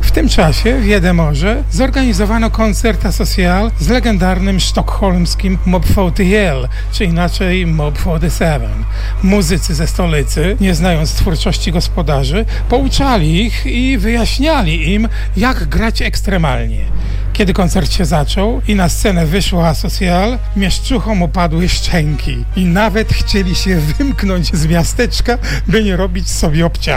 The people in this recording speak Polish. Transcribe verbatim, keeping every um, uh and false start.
W tym czasie w Jedemorze zorganizowano koncert asocial z legendarnym sztokholmskim Mob czterdzieści L, czy inaczej Mob czterdzieści siedem. Muzycy ze stolicy, nie znając twórczości gospodarzy, pouczali ich i wyjaśniali im, jak grać ekstremalnie. Kiedy koncert się zaczął i na scenę wyszła asocial, mieszczuchom opadły szczęki i nawet chcieli się wymknąć z miasteczka, by nie robić sobie obciachu.